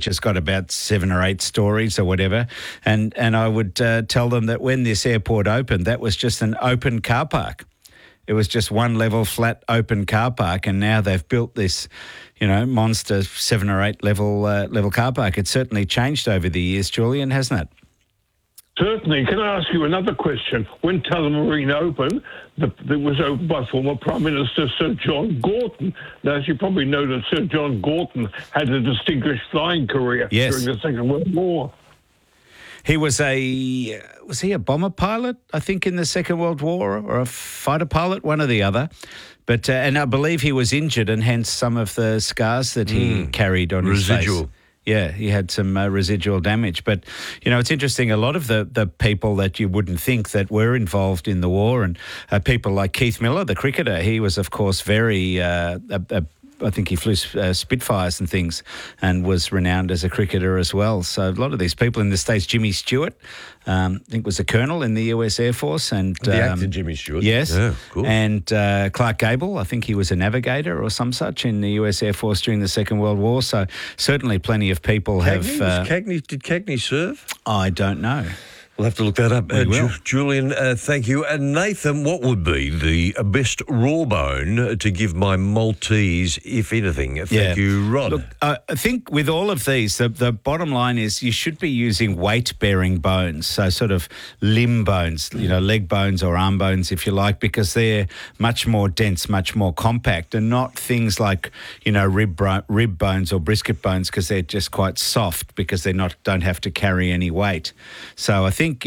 which has got about 7 or 8 stories or whatever. And I would tell them that when this airport opened, that was just an open car park. It was just one level, flat, open car park, and now they've built this, monster 7 or 8 level car park. It's certainly changed over the years, Julian, hasn't it? Certainly. Can I ask you another question? When Tullamarine opened, it was opened by former Prime Minister Sir John Gorton. Now, as you probably know, that Sir John Gorton had a distinguished flying career during the Second World War. He was was he a bomber pilot, I think, in the Second World War, or a fighter pilot, one or the other? But and I believe he was injured, and hence some of the scars that he carried on his face. Residual. Yeah, he had some residual damage. But, it's interesting, a lot of the people that you wouldn't think that were involved in the war, and people like Keith Miller, the cricketer, he was, of course, very I think he flew Spitfires and things and was renowned as a cricketer as well. So a lot of these people in the States, Jimmy Stewart, I think was a colonel in the US Air Force. And the actor Jimmy Stewart. Yes. Yeah, cool. And Clark Gable, I think he was a navigator or some such in the US Air Force during the Second World War. So certainly plenty of people Did Cagney serve? I don't know. We'll have to look that up. Julian, thank you. And Nathan, what would be the best raw bone to give my Maltese, if anything? Thank you, Rod. Look, I think with all of these, the bottom line is you should be using weight-bearing bones, so sort of limb bones, leg bones or arm bones, if you like, because they're much more dense, much more compact, and not things like, rib bones or brisket bones, because they're just quite soft because they don't have to carry any weight. So I think,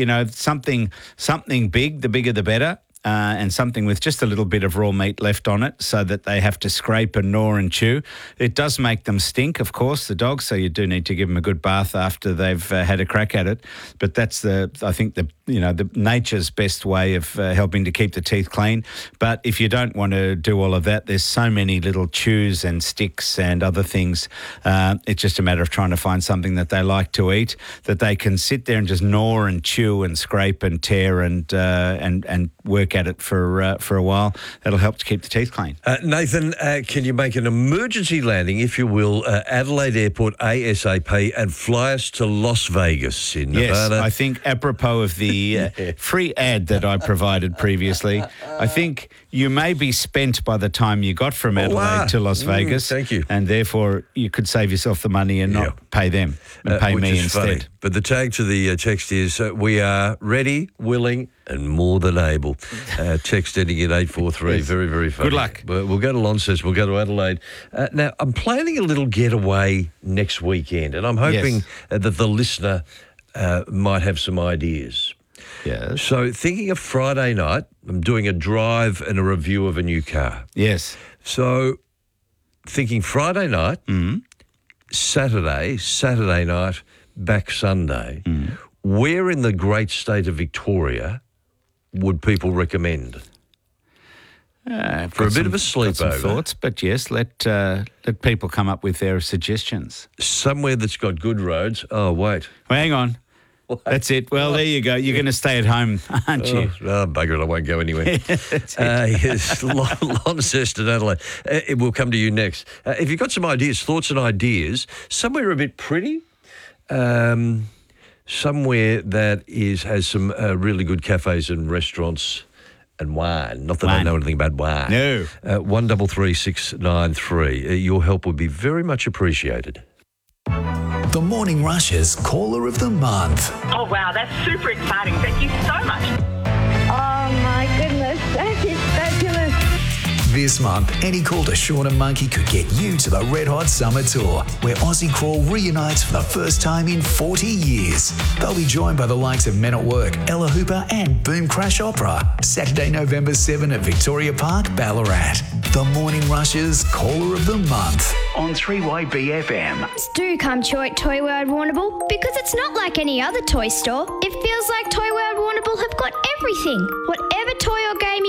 something big, the bigger the better, and something with just a little bit of raw meat left on it so that they have to scrape and gnaw and chew. It does make them stink, of course, the dogs, so you do need to give them a good bath after they've had a crack at it. But that's the nature's best way of helping to keep the teeth clean. But if you don't want to do all of that, there's so many little chews and sticks and other things. It's just a matter of trying to find something that they like to eat, that they can sit there and just gnaw and chew and scrape and tear and work at it for a while. That'll help to keep the teeth clean. Nathan, can you make an emergency landing, if you will, Adelaide Airport ASAP and fly us to Las Vegas in Nevada? Yes, I think apropos of the free ad that I provided previously, I think you may be spent by the time you got from Adelaide to Las Vegas. Thank you. And therefore you could save yourself the money and not pay them and pay me instead. Funny. But the tag to the text is, we are ready, willing and more than able. Text ending in 843. Yes. Very, very funny. Good luck. We'll go to Launceston. We'll go to Adelaide. Now, I'm planning a little getaway next weekend, and I'm hoping that the listener might have some ideas. Yes. So thinking of Friday night, I'm doing a drive and a review of a new car. Yes. So thinking Friday night, Saturday night, back Sunday, where in the great state of Victoria would people recommend? For a bit of a sleepover. Some thoughts, but yes, let people come up with their suggestions. Somewhere that's got good roads. Oh, wait. Well, hang on. What? That's it. Well, there you go. You're going to stay at home, aren't you? Oh, bugger it. I won't go anywhere. Yes, Launceston, Adelaide. It will come to you next. If you've got some ideas, thoughts and ideas, somewhere a bit pretty, somewhere that has some really good cafes and restaurants and wine. Not that I know anything about wine. No. 133693. Your help would be very much appreciated. The Morning Rush's Caller of the Month. Oh, wow, that's super exciting. Thank you so much. Oh, my goodness, that is fabulous. This month, any call to Sean and Monkey could get you to the Red Hot Summer Tour, where Aussie Crawl reunites for the first time in 40 years. They'll be joined by the likes of Men at Work, Ella Hooper and Boom Crash Opera. Saturday, November 7 at Victoria Park, Ballarat. The Morning Rush's Caller of the Month on 3YBFM. Do come to Toy World Warrnambool, because it's not like any other toy store. It feels like Toy World Warrnambool have got everything. Whatever toy or game you can dream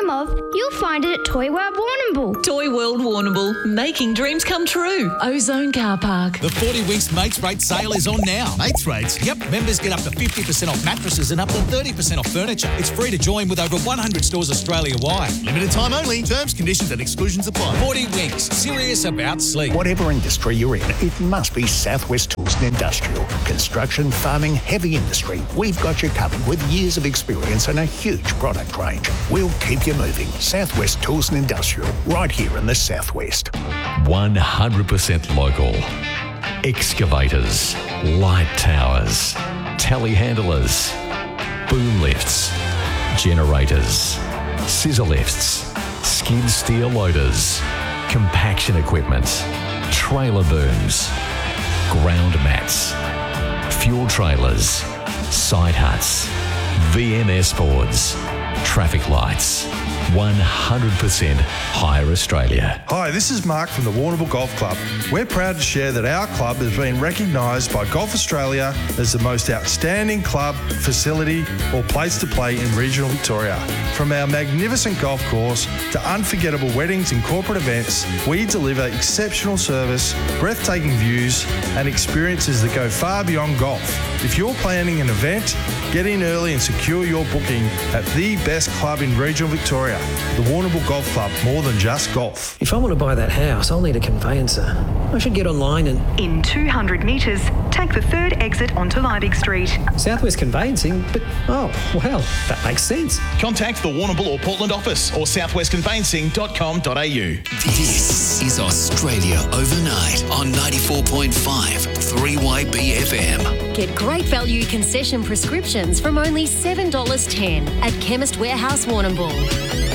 dream of, you'll find it at Toy World Warrnambool. Toy World Warrnambool, making dreams come true. Ozone Car Park. The 40 Winks Mates Rate sale is on now. Mates Rates? Yep. Members get up to 50% off mattresses and up to 30% off furniture. It's free to join with over 100 stores Australia-wide. Limited time only. Terms, conditions and exclusions apply. 40 Winks. Serious about sleep. Whatever industry you're in, it must be Southwest Tools and Industrial. Construction, farming, heavy industry. We've got you covered with years of experience and a huge product range. We'll keep you moving. Southwest Tools and Industrial, right here in the Southwest. 100% local. Excavators, light towers, telehandlers, boom lifts, generators, scissor lifts, skid steer loaders, compaction equipment, trailer booms, ground mats, fuel trailers, side huts, VMS boards, traffic lights. 100% Hire Australia. Hi, this is Mark from the Warrnambool Golf Club. We're proud to share that our club has been recognised by Golf Australia as the most outstanding club, facility or place to play in regional Victoria. From our magnificent golf course to unforgettable weddings and corporate events, we deliver exceptional service, breathtaking views and experiences that go far beyond golf. If you're planning an event, get in early and secure your booking at the best club in regional Victoria, the Warrnambool Golf Club, more than just golf. If I want to buy that house, I'll need a conveyancer. I should get online and... In 200 metres, take the third exit onto Liebig Street. Southwest Conveyancing? But, oh, well, that makes sense. Contact the Warrnambool or Portland office or southwestconveyancing.com.au. This is Australia Overnight on 94.5 3YB FM. Get great value concession prescriptions from only $7.10 at Chemist Warehouse Warrnambool.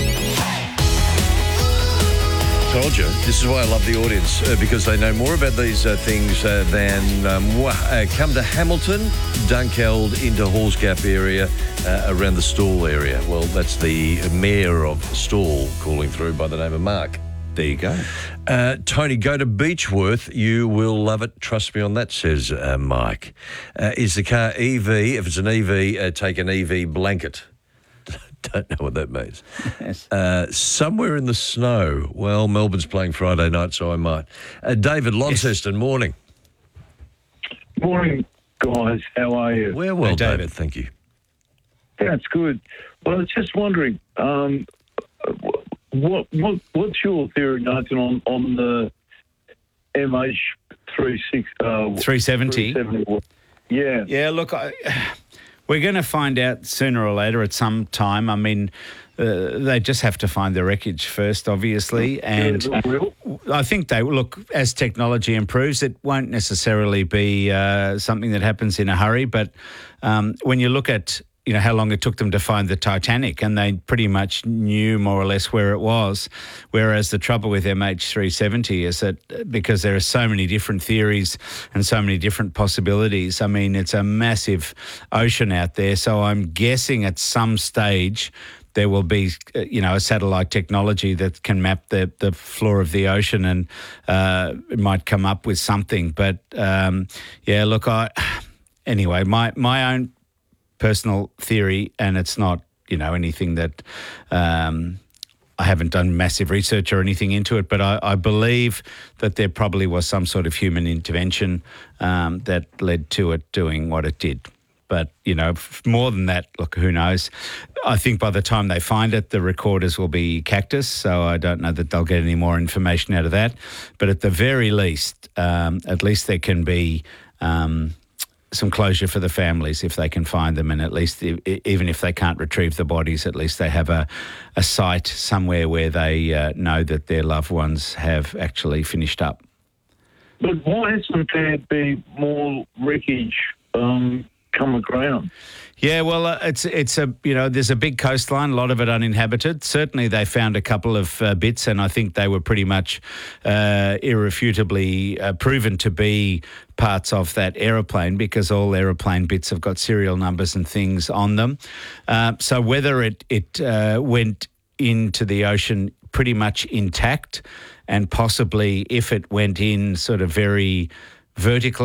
Told you. This is why I love the audience, because they know more about these things than come to Hamilton, Dunkeld, into Halls Gap area, around the Stawell area. Well, that's the mayor of Stawell calling through by the name of Mark. There you go. Tony, go to Beechworth. You will love it. Trust me on that, says Mike. Is the car EV? If it's an EV, take an EV blanket. Don't know what that means. Yes. Somewhere in the snow. Well, Melbourne's playing Friday night, so I might. David Launceston, morning. Morning, guys. How are you? Well, hey, David, thank you. That's good. Well, I was just wondering, what's your theory, Nathan, on the MH370? Yeah. Yeah, look, we're going to find out sooner or later at some time. I mean, they just have to find the wreckage first, obviously. And I think they look, as technology improves, it won't necessarily be something that happens in a hurry. But when you look at, you know, how long it took them to find the Titanic, and they pretty much knew more or less where it was. Whereas the trouble with MH370 is that because there are so many different theories and so many different possibilities, I mean, it's a massive ocean out there. So I'm guessing at some stage there will be, a satellite technology that can map the floor of the ocean, and it might come up with something. But, anyway, my own personal theory, and it's not, anything that I haven't done massive research or anything into it, but I believe that there probably was some sort of human intervention that led to it doing what it did. But, more than that, look, who knows? I think by the time they find it, the recorders will be cactus, so I don't know that they'll get any more information out of that. But at the very least, there can be some closure for the families if they can find them, and at least even if they can't retrieve the bodies, at least they have a site somewhere where they know that their loved ones have actually finished up. But why hasn't there been more wreckage come aground? Yeah, well, it's there's a big coastline, a lot of it uninhabited. Certainly they found a couple of bits, and I think they were pretty much irrefutably proven to be parts of that aeroplane, because all aeroplane bits have got serial numbers and things on them. So whether it went into the ocean pretty much intact, and possibly if it went in sort of very vertically,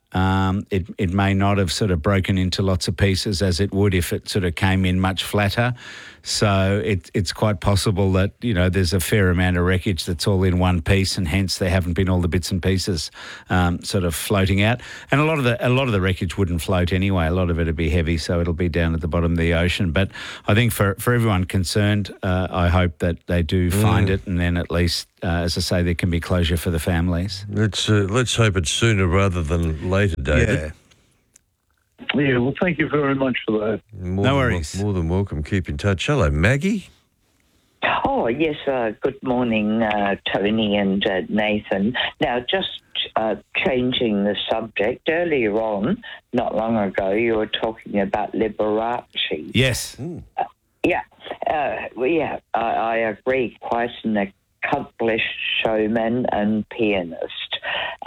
It may not have sort of broken into lots of pieces as it would if it sort of came in much flatter. So it's quite possible that, there's a fair amount of wreckage that's all in one piece, and hence there haven't been all the bits and pieces sort of floating out. And a lot of the wreckage wouldn't float anyway. A lot of it would be heavy, so it'll be down at the bottom of the ocean. But I think for everyone concerned, I hope that they do find it, and then at least, as I say, there can be closure for the families. Let's hope it's sooner rather than later, David. Yeah, well, thank you very much for that. No worries. More than welcome. Keep in touch. Hello, Maggie. Oh, yes. Good morning, Tony and Nathan. Now, just changing the subject, earlier on, not long ago, you were talking about Liberace. Yes. I agree. Quite an accomplished showman and pianist.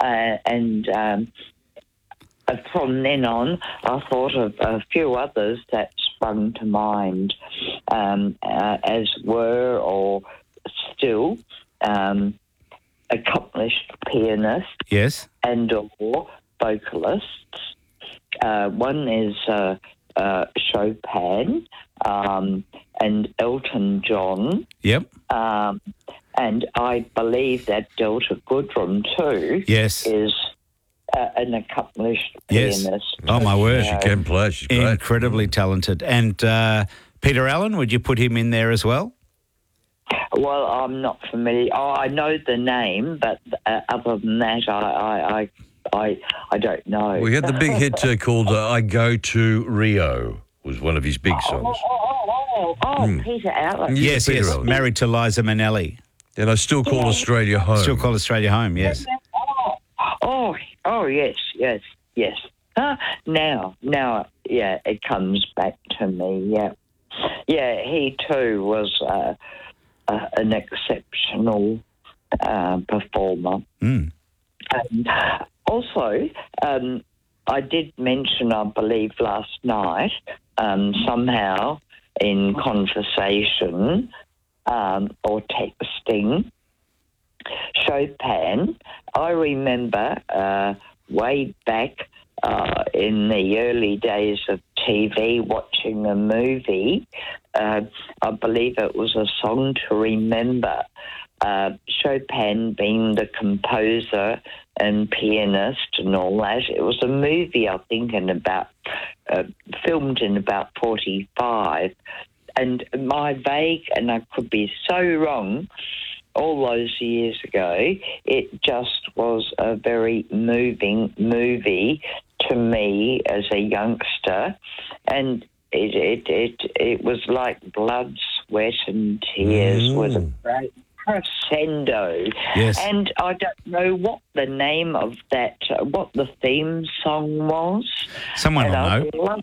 From then on, I thought of a few others that sprung to mind, as were or still accomplished pianists. Yes. And or vocalists. One is Chopin and Elton John. Yep. And I believe that Delta Goodrem too. Yes. Is an accomplished pianist. Oh, my word. She can play. She's great. Incredibly talented. And Peter Allen, would you put him in there as well? Well, I'm not familiar. Oh, I know the name, but other than that, I don't know. We had the big hit called I Go to Rio, was one of his big songs. Peter Allen. Yes, Peter yes. Allen. Married to Liza Minnelli. And I Still Call Australia Home. Still Call Australia Home, yes. Yes. Now, it comes back to me. Yeah. He too was an exceptional performer. And also, I did mention, I believe, last night, somehow in conversation or texting, Chopin. I remember way back in the early days of TV watching a movie, I believe it was A Song to Remember, Chopin being the composer and pianist and all that. It was a movie, I think, filmed in about 45. And my vague, and I could be so wrong, all those years ago, it just was a very moving movie to me as a youngster, and it was like blood, sweat and tears with a great crescendo. Yes. And I don't know what the name of that, what the theme song was. Someone will know.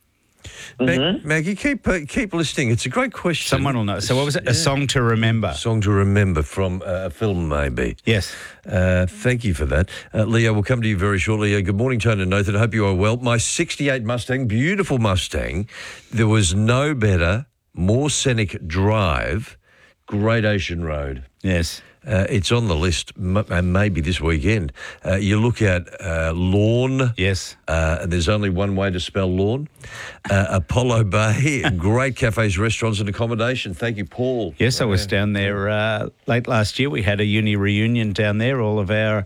Maggie, keep listening. It's a great question. Someone will know. So what was it? A Song to Remember. Song to Remember from a film, maybe. Yes. Thank you for that. Leo, we'll come to you very shortly. Good morning, Tony and Nathan. I hope you are well. My 68 Mustang, beautiful Mustang. There was no better, more scenic drive, Great Ocean Road. Yes. It's on the list, maybe this weekend. You look at Lawn. Yes. And there's only one way to spell Lawn. Apollo Bay, great cafes, restaurants and accommodation. Thank you, Paul. Yes, I was down there late last year. We had a uni reunion down there, all of our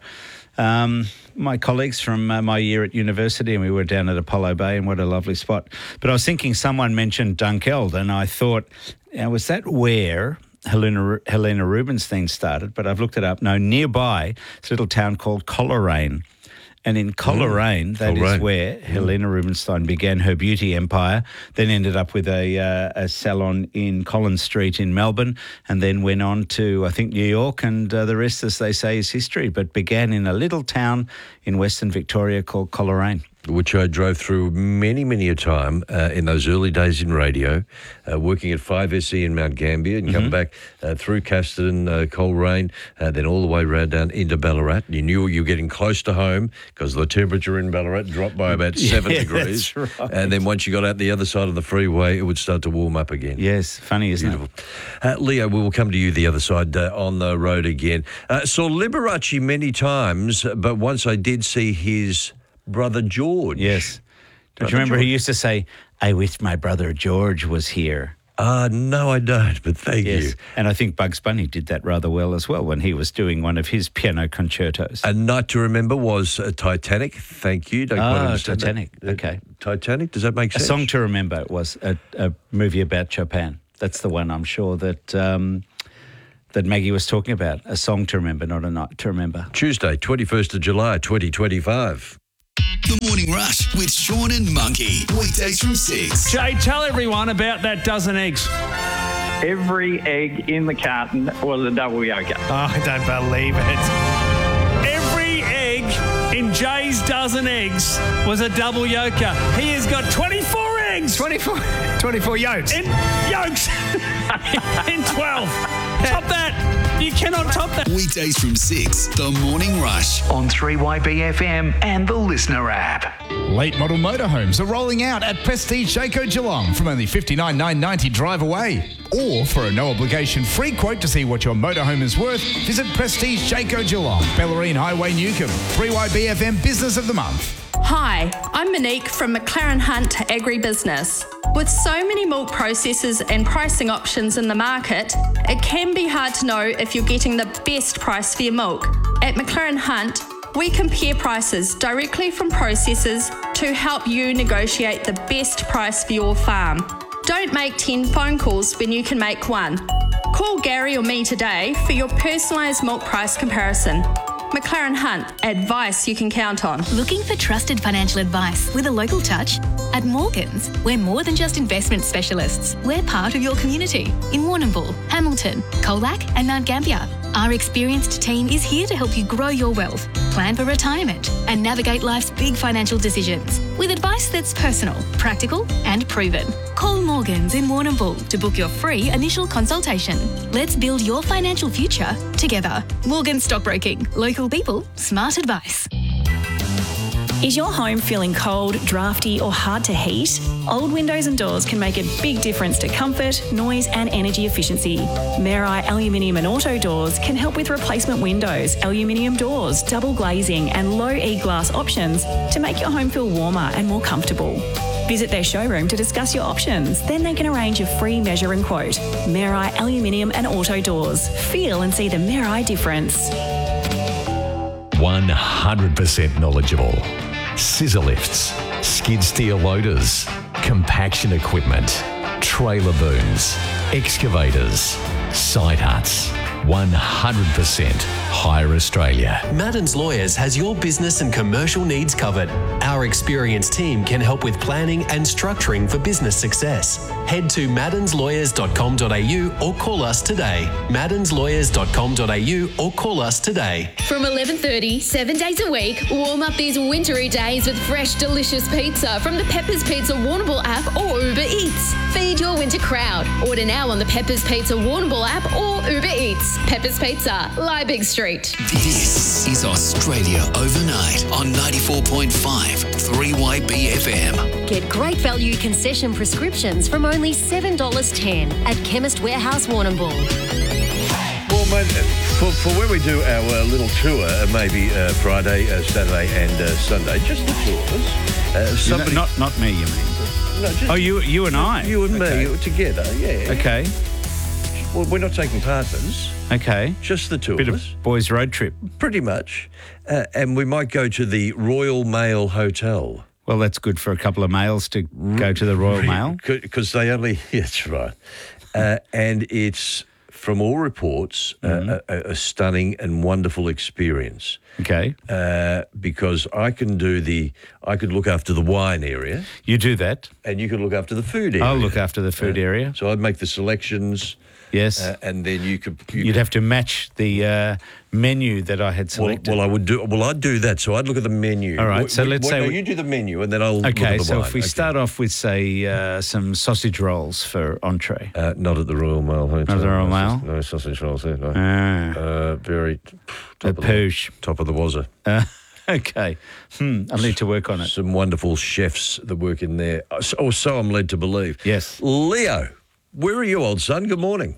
my colleagues from my year at university, and we were down at Apollo Bay, and what a lovely spot. But I was thinking someone mentioned Dunkeld, and I thought, was that where Helena Rubinstein started? But I've looked it up. No, nearby, it's a little town called Coleraine. And in Coleraine, that is where Helena Rubinstein began her beauty empire, then ended up with a salon in Collins Street in Melbourne, and then went on to, I think, New York, and the rest, as they say, is history, but began in a little town in Western Victoria called Coleraine. Which I drove through many, many a time in those early days in radio, working at 5SE in Mount Gambier, and come back through Casterton, Coleraine, then all the way round down into Ballarat. You knew you were getting close to home because the temperature in Ballarat dropped by about 7 degrees. That's right. And then once you got out the other side of the freeway, it would start to warm up again. Yes, funny, isn't it? Leo, we will come to you the other side on the road again. Saw Liberace many times, but once I did see his Brother George. Yes. Don't Brother you remember George. he used to say, I wish my brother George was here? No, I don't, but thank you. And I think Bugs Bunny did that rather well as well when he was doing one of his piano concertos. A Night to Remember was Titanic. Thank you. Don't quite understand Titanic. that. Okay. Titanic, does that make A sense? Song to Remember was a movie about Chopin. That's the one I'm sure that that Maggie was talking about. A Song to Remember, not a Night to Remember. Tuesday, 21st of July, 2025. The Morning Rush with Sean and Monkey. Weekdays from 6. Jay, tell everyone about that dozen eggs. Every egg in the carton was a double yolker. Oh, I don't believe it. Every egg in Jay's dozen eggs was a double yolker. He has got 24 eggs. 24 yolks. In yolks. in 12. Top that. You cannot top that. Weekdays from 6. The Morning Rush on 3YB FM and the Listener app. Late model motorhomes are rolling out at Prestige Jayco Geelong from only $59,990 drive away. Or for a no-obligation free quote to see what your motorhome is worth, visit Prestige Jayco Geelong, Bellarine Highway, Newcomb. 3YB FM Business of the Month. Hi, I'm Monique from McLaren Hunt Agribusiness. With so many milk processors and pricing options in the market, it can be hard to know if you're getting the best price for your milk. At McLaren Hunt, we compare prices directly from processors to help you negotiate the best price for your farm. Don't make 10 phone calls when you can make one. Call Gary or me today for your personalised milk price comparison. McLaren Hunt, advice you can count on. Looking for trusted financial advice with a local touch? At Morgans, we're more than just investment specialists. We're part of your community in Warrnambool, Hamilton, Colac and Mount Gambier. Our experienced team is here to help you grow your wealth, plan for retirement and navigate life's big financial decisions with advice that's personal, practical and proven. Call Morgans in Warrnambool to book your free initial consultation. Let's build your financial future together. Morgans Stockbroking. Local people, smart advice. Is your home feeling cold, drafty or hard to heat? Old windows and doors can make a big difference to comfort, noise and energy efficiency. Merai Aluminium and Auto Doors can help with replacement windows, aluminium doors, double glazing and low E-glass options to make your home feel warmer and more comfortable. Visit their showroom to discuss your options. Then they can arrange a free measure and quote. Merai Aluminium and Auto Doors. Feel and see the Merai difference. 100% knowledgeable. Scissor lifts, skid steer loaders, compaction equipment, trailer booms, excavators, site huts. 100% Hire Australia. Madden's Lawyers has your business and commercial needs covered. Our experienced team can help with planning and structuring for business success. Head to maddenslawyers.com.au or call us today. maddenslawyers.com.au or call us today. From 11:30, 7 days a week, warm up these wintry days with fresh, delicious pizza from the Peppers Pizza Warrnambool app or Uber Eats. Feed your winter crowd. Order now on the Peppers Pizza Warrnambool app or Uber Eats. Peppers Pizza, Liebig Street. This is Australia Overnight on 94.5 3YB FM. Get great value concession prescriptions from only $7.10 at Chemist Warehouse Warrnambool. Well, mate, for when we do our little tour, maybe Friday, Saturday and Sunday, just the two of us. Somebody... Not me, you mean? No, just you and I? You and me together, yeah. Okay. Well, we're not taking partners. Okay. Just the two Bit of of us. boys' road trip. Pretty much. And we might go to the Royal Mail Hotel. Well, that's good for a couple of males to go to the Royal Mail. Because they only... That's right. And it's, from all reports, a stunning and wonderful experience. Okay. Because I could look after the wine area. You do that. And you could look after the food area. I'll look after the food area. So I'd make the selections. Yes. And then you'd have to match the menu that I had selected. Well, I'd do that. So I'd look at the menu. All right. So let's say you do the menu, and then I'll look at the wine. Okay. So if we start off with, say, some sausage rolls for entree. Not at the Royal Mail Hotel. Not at the Royal Mail. No sausage rolls there. No. Very top of the wazzer. Okay. I'll need to work on it. Some wonderful chefs that work in there. Or so I'm led to believe. Yes. Leo, where are you, old son? Good morning.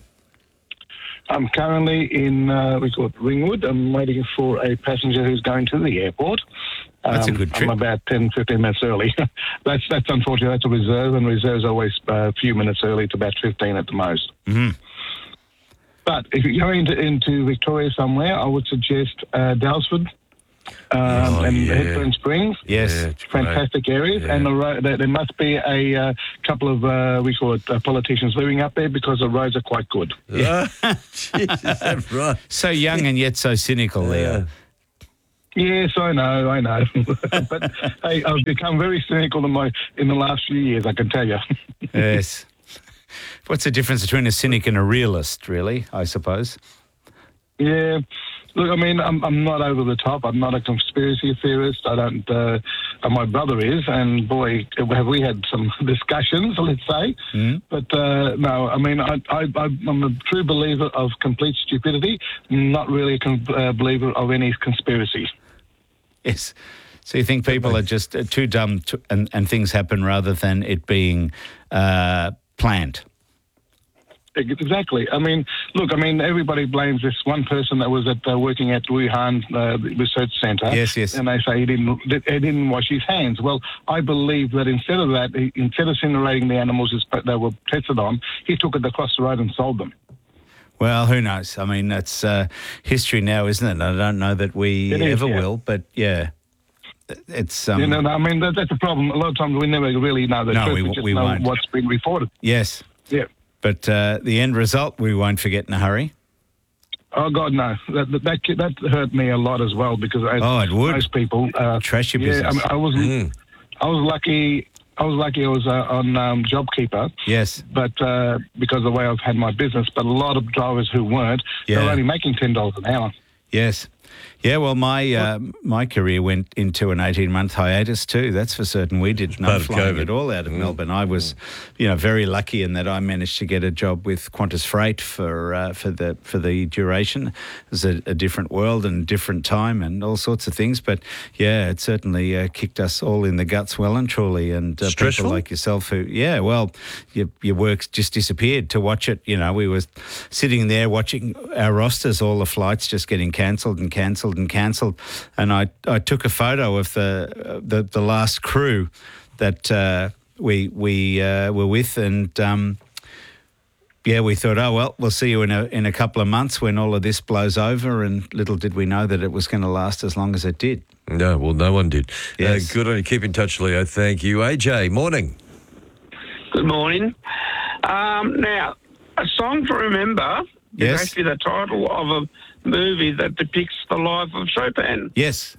I'm currently in, we call it Ringwood. I'm waiting for a passenger who's going to the airport. That's a good trip. I'm about 10, 15 minutes early. That's unfortunate. That's a reserve, and reserve's always a few minutes early to about 15 at the most. Mm-hmm. But if you're going into Victoria somewhere, I would suggest Dalesford and Hepburn Springs. Yes. Fantastic areas. Yeah. And the road, there must be a couple of, we call it politicians living up there because the roads are quite good. Yeah. Jesus, that's right. So young and yet so cynical, Leo. Yes, I know. But hey, I've become very cynical in the last few years, I can tell you. Yes. What's the difference between a cynic and a realist, really, I suppose? Yeah. Look, I mean, I'm not over the top. I'm not a conspiracy theorist. I don't. My brother is, and boy, have we had some discussions, let's say. Mm. But no, I mean, I'm a true believer of complete stupidity, not really a believer of any conspiracy. Yes. So you think people are just too dumb and things happen rather than it being planned? Exactly. I mean, look, everybody blames this one person that was working at Wuhan Research Centre. Yes. And they say he didn't wash his hands. Well, I believe that instead of incinerating the animals that were tested on, he took it across the road and sold them. Well, who knows? I mean, that's history now, isn't it? I don't know that we ever will, but yeah. It's I mean, that's the problem. A lot of times we never really know the truth. We just know won't. What's been reported. Yes. Yeah. But the end result we won't forget in a hurry. Oh God, no! That hurt me a lot as well because it would. Most people trash your business. I mean, I was lucky. I was on JobKeeper. Yes. But because of the way I've had my business, but a lot of drivers who weren't, they were only making $10 an hour. Yes. Yeah, well, my career went into an 18-month hiatus too. That's for certain. We did no flying at all out of Melbourne. I was, very lucky in that I managed to get a job with Qantas Freight for the duration. It was a different world and different time and all sorts of things. But yeah, it certainly kicked us all in the guts well and truly. And people like yourself who, your work just disappeared. To watch it, we were sitting there watching our rosters, all the flights just getting cancelled and cancelled. And I took a photo of the last crew that we were with, and we thought, oh well, we'll see you in a couple of months when all of this blows over. And little did we know that it was going to last as long as it did. No, well, no one did. Yes. Good on you. Keep in touch, Leo. Thank you, AJ. Morning. Good morning. Now, A Song to Remember is actually the title of a movie that depicts the life of Chopin. Yes.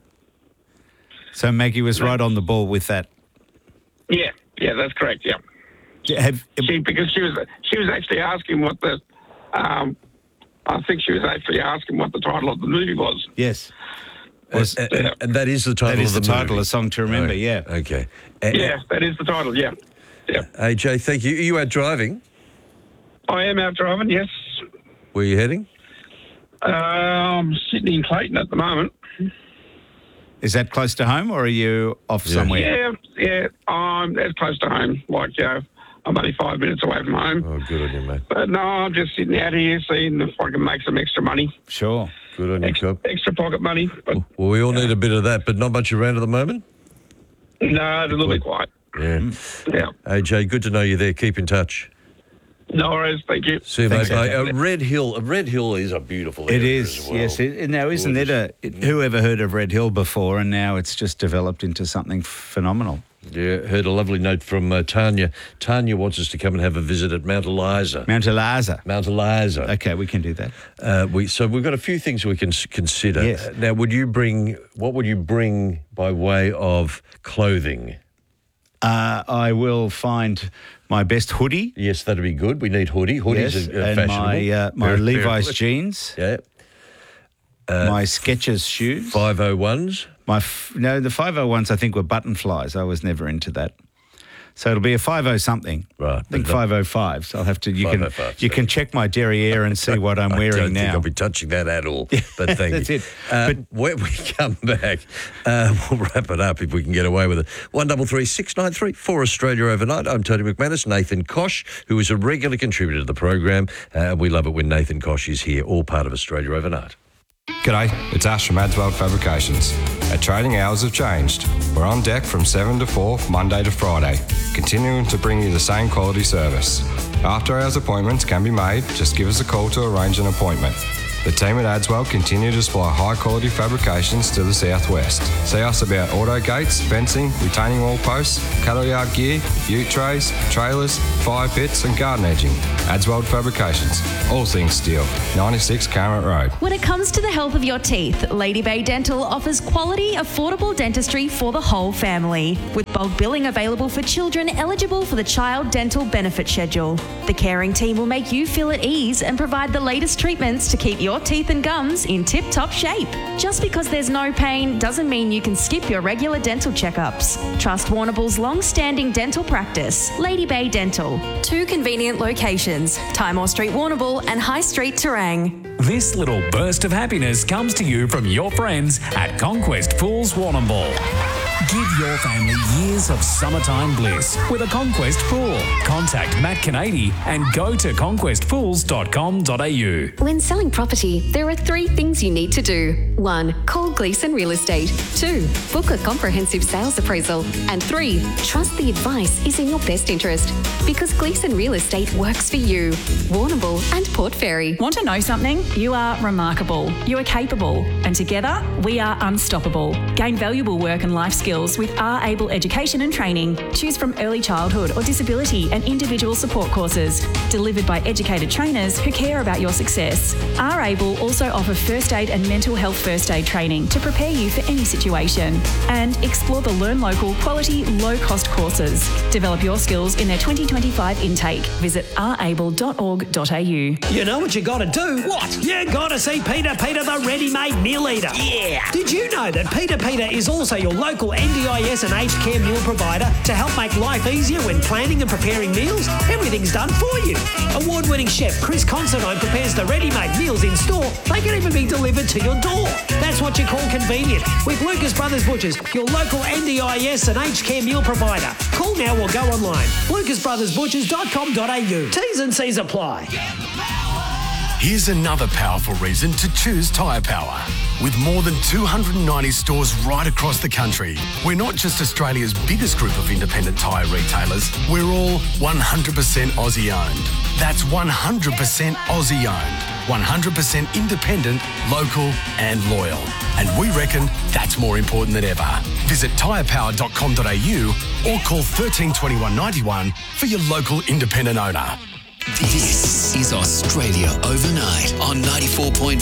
So Maggie was right on the ball with that. Yeah, that's correct. Yeah. Because she was actually asking what the, I think she was actually asking what the title of the movie was. Yes. And that is the title. That is of the title, movie. A Song to Remember. Right. Yeah. Okay. Yeah, that is the title. Yeah. AJ, thank you. Are you out driving? I am out driving. Yes. Where are you heading? I'm sitting in Clayton at the moment. Is that close to home, or are you off somewhere? Yeah. That's close to home. I'm only 5 minutes away from home. Oh, good on you, mate. But no, I'm just sitting out here seeing if I can make some extra money. Sure. Good on you, Cobb. Extra pocket money. But well, we all need a bit of that, but not much around at the moment? No, it's a little bit quiet. Yeah. AJ, good to know you're there. Keep in touch. No worries, thank you. See you, mate. Red Hill is a beautiful area. It is, as well. yes. Now, isn't it who ever heard of Red Hill before, and now it's just developed into something phenomenal. Yeah, heard a lovely note from Tanya. Tanya wants us to come and have a visit at Mount Eliza. Mount Eliza. Okay, we can do that. So we've got a few things we can consider. Yes. Now, what would you bring by way of clothing? I will find my best hoodie. Yes, that'd be good. We need hoodies. Hoodies are and fashionable. my Levi's jeans. Yeah. My Skechers shoes. 501s. The 501s I think were button flies. I was never into that. So it'll be a 50 something. Right. I think 505. So I'll have to. You can check my derriere and see what I'm wearing I don't now. think I'll be touching that at all. But thank That's you. it. But when we come back, we'll wrap it up if we can get away with it. 133 693 for Australia Overnight. I'm Tony McManus. Nathan Kosh, who is a regular contributor to the program. We love it when Nathan Kosh is here, all part of Australia Overnight. G'day, it's Ash from Adswell Fabrications. Our trading hours have changed. We're on deck from 7 to 4, Monday to Friday, continuing to bring you the same quality service. After hours appointments can be made, just give us a call to arrange an appointment. The team at Adswell continue to supply high quality fabrications to the southwest. See us about auto gates, fencing, retaining wall posts, cattle yard gear, ute trays, trailers, fire pits and garden edging. Adswell Fabrications, all things steel, 96 Carrot Road. When it comes to the health of your teeth, Lady Bay Dental offers quality, affordable dentistry for the whole family. With bulk billing available for children eligible for the Child Dental Benefit Schedule. The caring team will make you feel at ease and provide the latest treatments to keep your teeth and gums in tip-top shape. Just because there's no pain doesn't mean you can skip your regular dental checkups. Trust Warrnambool's long-standing dental practice, Lady Bay Dental. 2 convenient locations, Timor Street, Warrnambool and High Street, Terang. This little burst of happiness comes to you from your friends at Conquest Pools Warrnambool. Give your family years of summertime bliss with a Conquest pool. Contact Matt Canady and go to conquestpools.com.au. When selling property, there are 3 things you need to do. 1. Call Gleeson Real Estate. 2. Book a comprehensive sales appraisal. And 3. Trust the advice is in your best interest. Because Gleeson Real Estate works for you. Warrnambool and Port Fairy. Want to know something? You are remarkable. You are capable. And together, we are unstoppable. Gain valuable work and life skills with Our Able Education and Training. Choose from early childhood or disability and individual support courses delivered by educated trainers who care about your success. Our Able also offer first aid and mental health first aid training to prepare you for any situation. And explore the Learn Local quality low-cost courses. Develop your skills in their 2025 intake. Visit ourable.org.au. You know what you got to do? What? You got to see Peter the ready-made meal eater. Yeah. Did you know that Peter is also your local NDIS and aged care meal provider to help make life easier when planning and preparing meals? Everything's done for you. Award-winning chef Chris Considine prepares the ready-made meals in store. They can even be delivered to your door. That's what you call convenient with Lucas Brothers Butchers, your local NDIS and aged care meal provider. Call now or go online. lucasbrothersbutchers.com.au. T's and C's apply. Here's another powerful reason to choose Tyre Power. With more than 290 stores right across the country, we're not just Australia's biggest group of independent tyre retailers, we're all 100% Aussie owned. That's 100% Aussie owned, 100% independent, local and loyal. And we reckon that's more important than ever. Visit tyrepower.com.au or call 13 21 91 for your local independent owner. This is Australia Overnight on 94.5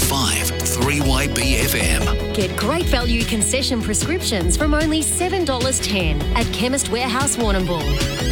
3YB FM. Get great value concession prescriptions from only $7.10 at Chemist Warehouse Warrnambool.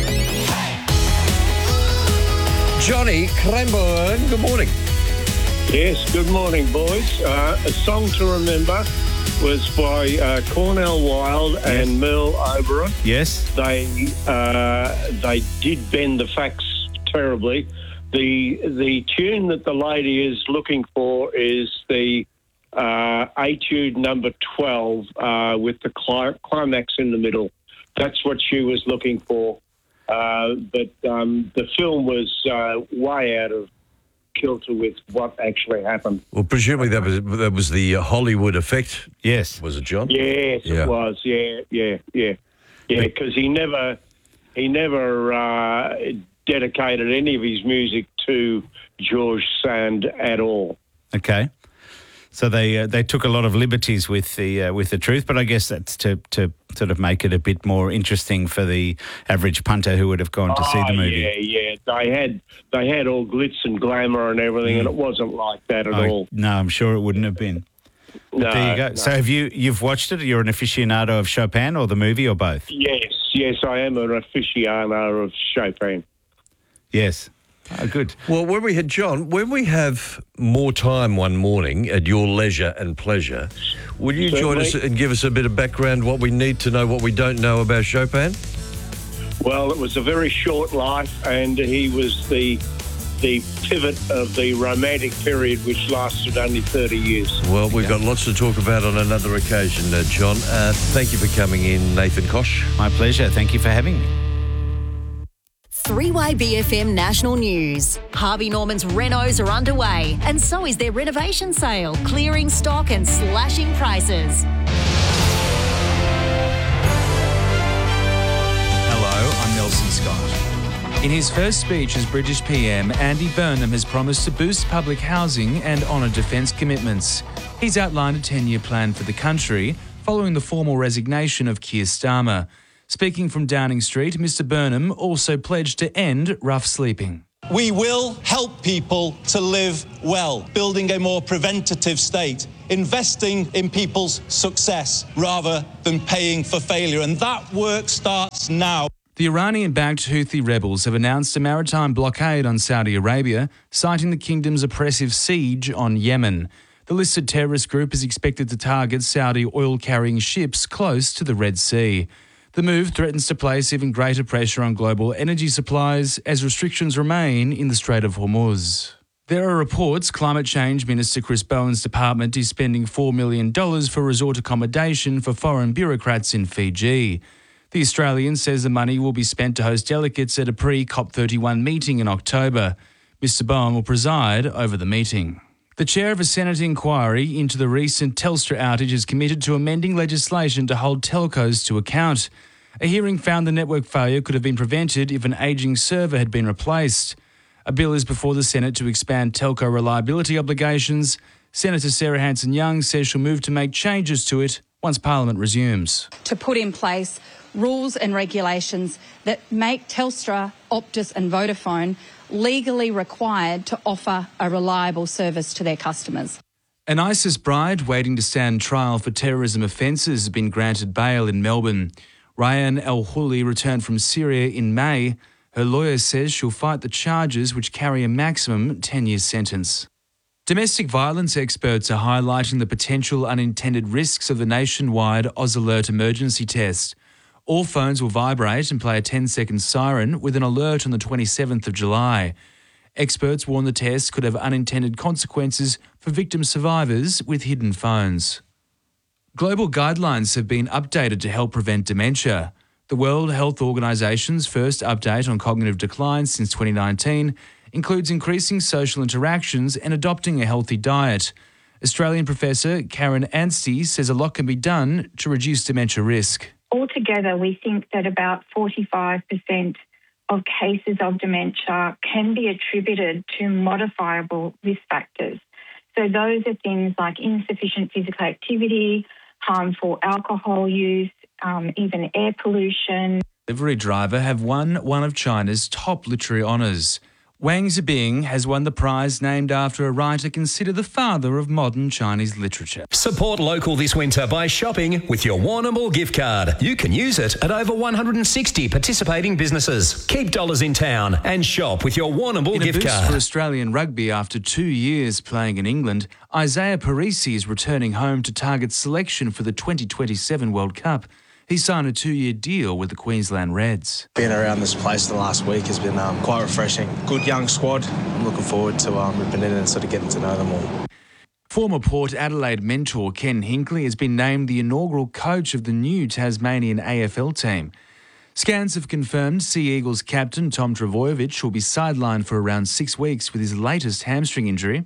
Johnny Cranbourne, good morning. Yes, good morning, boys. A song to remember was by Cornell Wilde and Merle Oberon. Yes. They did bend the facts terribly. The tune that the lady is looking for is the Etude number 12 with the climax in the middle. That's what she was looking for. But the film was way out of kilter with what actually happened. Well, presumably that was the Hollywood effect. Yes. Was it, John? Yes, it was. Yeah. Because he never dedicated any of his music to George Sand at all. Okay. So they took a lot of liberties with the truth, but I guess that's to sort of make it a bit more interesting for the average punter who would have gone to see the movie. Yeah. They had all glitz and glamour and everything, and it wasn't like that at all. No, I'm sure it wouldn't have been. No, there you go. no. So you've watched it? You're an aficionado of Chopin or the movie or both? Yes, I am an aficionado of Chopin. Yes. Oh, good. Well, when we have more time one morning at your leisure and pleasure, will you join us and give us a bit of background, what we need to know, what we don't know about Chopin? Well, it was a very short life, and he was the pivot of the Romantic period, which lasted only 30 years. Well, we've got lots to talk about on another occasion, John. Thank you for coming in, Nathan Kosh. My pleasure. Thank you for having me. 3YBFM National News. Harvey Norman's renos are underway, and so is their renovation sale, clearing stock and slashing prices. Hello, I'm Nelson Scott. In his first speech as British PM, Andy Burnham has promised to boost public housing and honour defence commitments. He's outlined a 10-year plan for the country following the formal resignation of Keir Starmer. Speaking from Downing Street, Mr Burnham also pledged to end rough sleeping. We will help people to live well, building a more preventative state, investing in people's success rather than paying for failure. And that work starts now. The Iranian-backed Houthi rebels have announced a maritime blockade on Saudi Arabia, citing the kingdom's oppressive siege on Yemen. The listed terrorist group is expected to target Saudi oil-carrying ships close to the Red Sea. The move threatens to place even greater pressure on global energy supplies as restrictions remain in the Strait of Hormuz. There are reports Climate Change Minister Chris Bowen's department is spending $4 million for resort accommodation for foreign bureaucrats in Fiji. The Australian says the money will be spent to host delegates at a pre-COP31 meeting in October. Mr Bowen will preside over the meeting. The chair of a Senate inquiry into the recent Telstra outage is committed to amending legislation to hold telcos to account. A hearing found the network failure could have been prevented if an ageing server had been replaced. A bill is before the Senate to expand telco reliability obligations. Senator Sarah Hanson-Young says she'll move to make changes to it once Parliament resumes. To put in place rules and regulations that make Telstra, Optus and Vodafone legally required to offer a reliable service to their customers. An ISIS bride waiting to stand trial for terrorism offences has been granted bail in Melbourne. Ryan El-Houli returned from Syria in May. Her lawyer says she'll fight the charges, which carry a maximum 10-year sentence. Domestic violence experts are highlighting the potential unintended risks of the nationwide Oz Alert emergency test. All phones will vibrate and play a 10-second siren with an alert on the 27th of July. Experts warn the test could have unintended consequences for victim survivors with hidden phones. Global guidelines have been updated to help prevent dementia. The World Health Organisation's first update on cognitive decline since 2019 includes increasing social interactions and adopting a healthy diet. Australian professor Karen Anstey says a lot can be done to reduce dementia risk. Altogether, we think that about 45% of cases of dementia can be attributed to modifiable risk factors. So those are things like insufficient physical activity, harmful alcohol use, even air pollution. Delivery driver have won one of China's top literary honours. Wang Zibing has won the prize named after a writer considered the father of modern Chinese literature. Support local this winter by shopping with your Warrnambool gift card. You can use it at over 160 participating businesses. Keep dollars in town and shop with your Warrnambool gift card. For Australian rugby after 2 years playing in England, Isaiah Parisi is returning home to target selection for the 2027 World Cup. He signed a 2-year deal with the Queensland Reds. Being around this place the last week has been quite refreshing. Good young squad. I'm looking forward to ripping in and sort of getting to know them all. Former Port Adelaide mentor Ken Hinkley has been named the inaugural coach of the new Tasmanian AFL team. Scans have confirmed Sea Eagles captain Tom Trbojevic will be sidelined for around 6 weeks with his latest hamstring injury.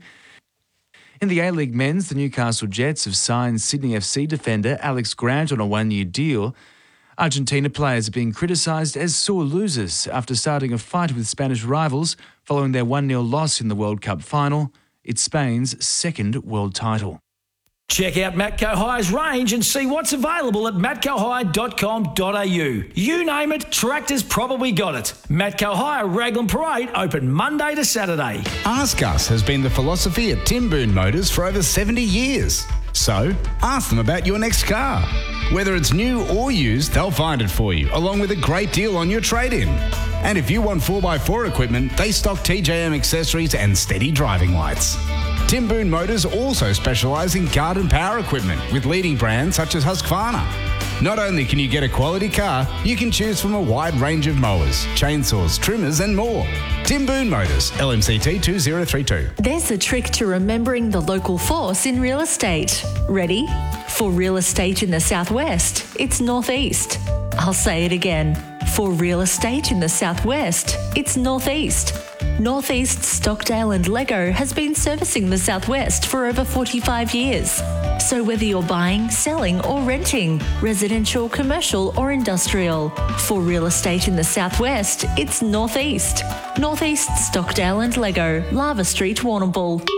In the A-League men's, the Newcastle Jets have signed Sydney FC defender Alex Grant on a 1-year deal. Argentina players are being criticised as sore losers after starting a fight with Spanish rivals following their 1-0 loss in the World Cup final. It's Spain's second world title. Check out Matco High's range and see what's available at matcohigh.com.au. You name it, Tractor's probably got it. Matco High Raglan Parade open Monday to Saturday. Ask Us has been the philosophy at Tim Boone Motors for over 70 years. So, ask them about your next car. Whether it's new or used, they'll find it for you, along with a great deal on your trade-in. And if you want 4x4 equipment, they stock TJM accessories and steady driving lights. Tim Boone Motors also specialise in garden power equipment with leading brands such as Husqvarna. Not only can you get a quality car, you can choose from a wide range of mowers, chainsaws, trimmers and more. Tim Boone Motors, LMCT 2032. There's a trick to remembering the local force in real estate. Ready? For real estate in the southwest, it's northeast. I'll say it again. For real estate in the southwest, it's Northeast. Northeast Stockdale and Lego has been servicing the southwest for over 45 years. So whether you're buying, selling or renting, residential, commercial or industrial, for real estate in the southwest, it's Northeast. Northeast Stockdale and Lego, Lava Street, Warrnambool.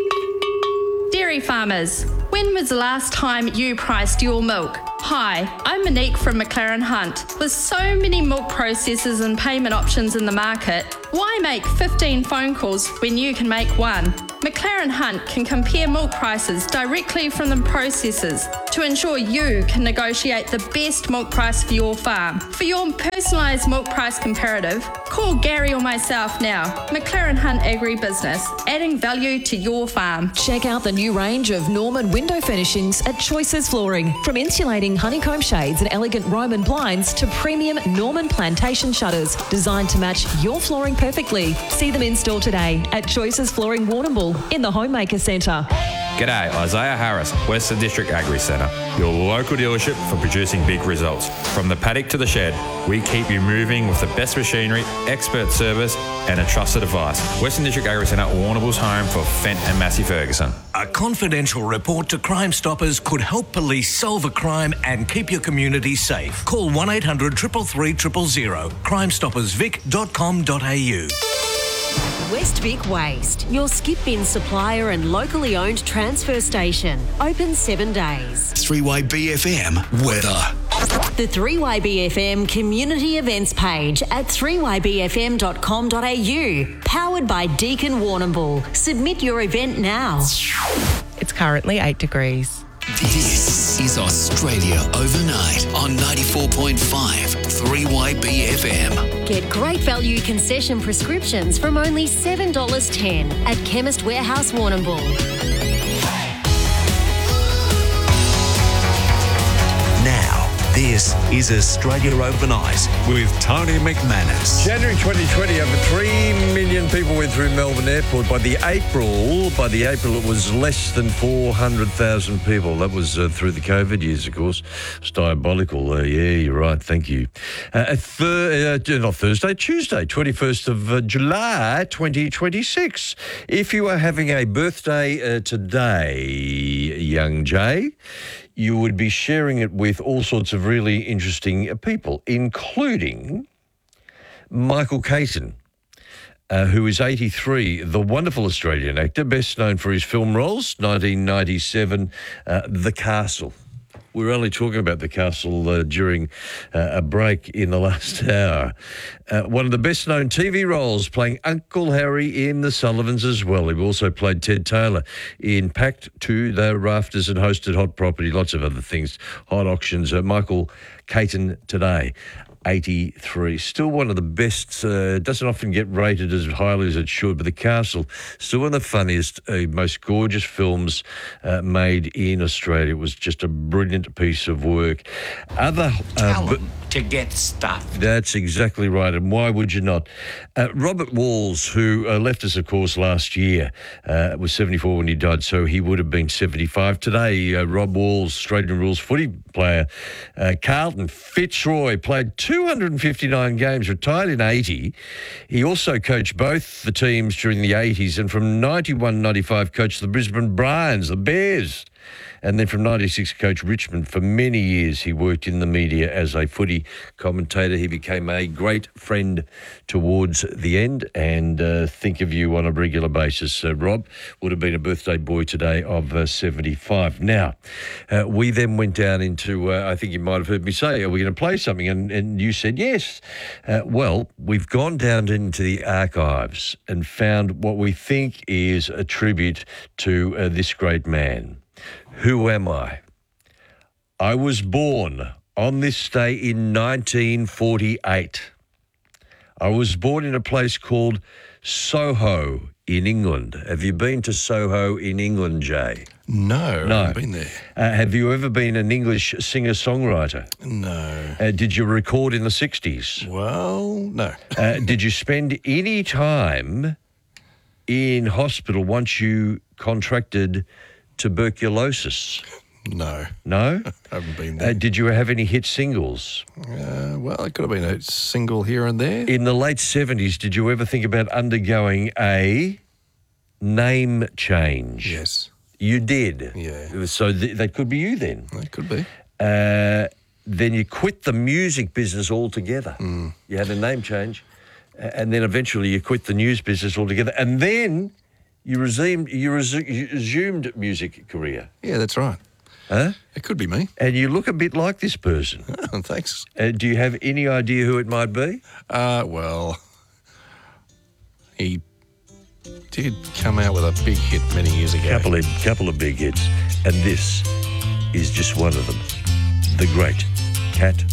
Dairy farmers, when was the last time you priced your milk? Hi, I'm Monique from McLaren Hunt. With so many milk processors and payment options in the market, why make 15 phone calls when you can make one? McLaren Hunt can compare milk prices directly from the processors to ensure you can negotiate the best milk price for your farm. For your personalised milk price comparative, call Gary or myself now. McLaren Hunt Agribusiness, adding value to your farm. Check out the new range of Norman window furnishings at Choices Flooring. From insulating honeycomb shades and elegant Roman blinds to premium Norman plantation shutters designed to match your flooring perfectly. See them in store today at Choices Flooring Warrnambool in the Homemaker Centre. G'day, Isaiah Harris, Western District Agri Centre, your local dealership for producing big results. From the paddock to the shed, we keep you moving with the best machinery, expert service and a trusted advice. Western District Agri Centre, Warrnambool's home for Fent and Massey Ferguson. A confidential report to Crime Stoppers could help police solve a crime and keep your community safe. Call 1800 333 000, crimestoppersvic.com.au. West Vic Waste, your skip bin supplier and locally owned transfer station. Open 7 days. 3-Way BFM weather. The 3-Way BFM community events page at 3ybfm.com.au. Powered by Deakin Warrnambool. Submit your event now. It's currently 8 degrees. This is Australia Overnight on 94.5 3-Way BFM. Get great value concession prescriptions from only $7.10 at Chemist Warehouse Warrnambool. Now, this is Australia Overnight with Tony McManus. January 2020, over 3 million people went through Melbourne Airport. By the April, it was less than 400,000 people. That was through the COVID years, of course. It's diabolical. Yeah, you're right. Thank you. Tuesday, 21st of July, 2026. If you are having a birthday today, young Jay, you would be sharing it with all sorts of really interesting people, including Michael Caton, who is 83, the wonderful Australian actor, best known for his film roles, 1997, The Castle. We were only talking about The Castle during a break in the last hour. One of the best-known TV roles, playing Uncle Harry in The Sullivans as well. He also played Ted Taylor in Packed to the Rafters and hosted Hot Property, lots of other things, Hot Auctions. Michael Caton today. 83. Still one of the best, doesn't often get rated as highly as it should, but The Castle, still one of the funniest, most gorgeous films made in Australia. It was just a brilliant piece of work. Tell them to get stuffed. That's exactly right, and why would you not? Robert Walls, who left us, of course, last year, was 74 when he died, so he would have been 75 today. Rob Walls, Australian rules footy player. Carlton Fitzroy played 259 games, retired in 80. He also coached both the teams during the 80s, and from 91-95 coached the Brisbane Bryans, the Bears. And then from 96, coached Richmond. For many years, he worked in the media as a footy commentator. He became a great friend towards the end, and think of you on a regular basis. Rob would have been a birthday boy today of 75. Now, we then went down into, I think you might have heard me say, are we going to play something? And you said yes. Well, we've gone down into the archives and found what we think is a tribute to this great man. Who am I? I was born on this day in 1948. I was born in a place called Soho in England. Have you been to Soho in England, Jay? No, I haven't been there. Have you ever been an English singer-songwriter? No. Did you record in the 60s? Well, no. Did you spend any time in hospital once you contracted tuberculosis? No. No? I haven't been there. Did you have any hit singles? Well, it could have been a single here and there. In the late 70s, did you ever think about undergoing a name change? Yes. You did? Yeah. So that could be you then? That could be. Then you quit the music business altogether. You had a name change, and then eventually you quit the news business altogether, and then you resumed music career. Yeah, that's right. Huh? It could be me. And you look a bit like this person. Thanks. Do you have any idea who it might be? Well, he did come out with a big hit many years ago. Couple of big hits, and this is just one of them. The great Cat